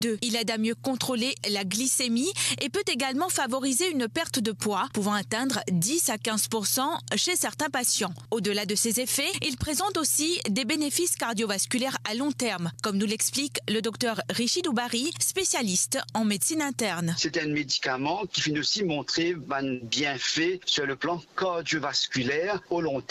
Il aide à mieux contrôler la glycémie et peut également favoriser une perte de poids, pouvant atteindre 10 à 15% chez certains patients. Au-delà de ces effets, il présente aussi des bénéfices cardiovasculaires à long terme, comme nous l'explique le docteur Rishi Doubari, spécialiste en médecine interne. C'est un médicament qui finit aussi montrer un bienfait sur le plan cardiovasculaire au long terme.